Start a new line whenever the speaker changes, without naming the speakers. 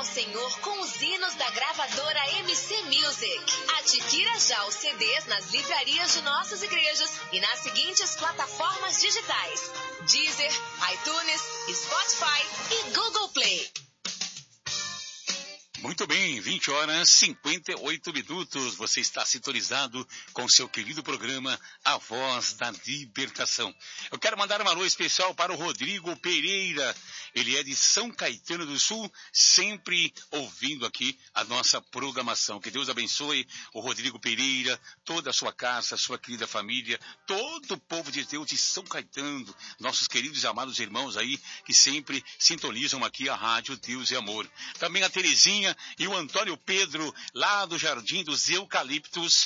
ao Senhor com os hinos da gravadora MC Music. Adquira já os CDs nas livrarias de nossas igrejas e nas seguintes plataformas digitais: Deezer, iTunes, Spotify e Google Play.
Muito bem, 20 horas 58 minutos. Você está sintonizado com seu querido programa A Voz da Libertação. Eu quero mandar um alô especial para o Rodrigo Pereira. Ele é de São Caetano do Sul, sempre ouvindo aqui a nossa programação. Que Deus abençoe o Rodrigo Pereira, toda a sua casa, sua querida família, todo o povo de Deus de São Caetano, nossos queridos e amados irmãos aí que sempre sintonizam aqui a Rádio Deus e Amor. Também a Terezinha e o Antônio Pedro, lá do Jardim dos Eucaliptos,